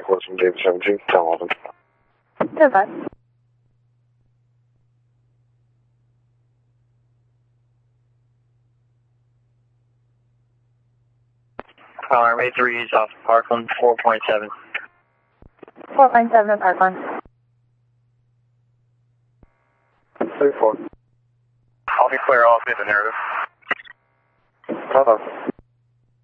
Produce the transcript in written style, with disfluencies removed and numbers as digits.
reports from David 17, 1011. Goodbye. Army 3 is off Parkland, 4.7. 4.7 Parkland. 34. I'll be clear, all fit the narrative. Hello.